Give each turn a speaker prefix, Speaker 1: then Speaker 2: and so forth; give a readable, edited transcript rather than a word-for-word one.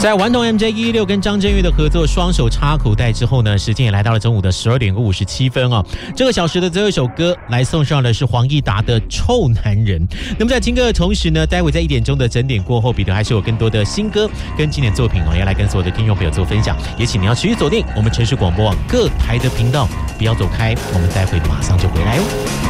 Speaker 1: 在顽童 MJ116跟张震岳的合作双手插口袋之后呢，时间也来到了中午的12点57分哦。这个小时的最后一首歌来送上的是黄义达的《臭男人》。那么在听歌的同时呢，待会在1点钟的整点过后，彼得还是有更多的新歌跟经典作品哦，要来跟所有的听众朋友做分享。也请你要持续锁定我们城市广播网各台的频道，不要走开，我们待会马上就回来哦。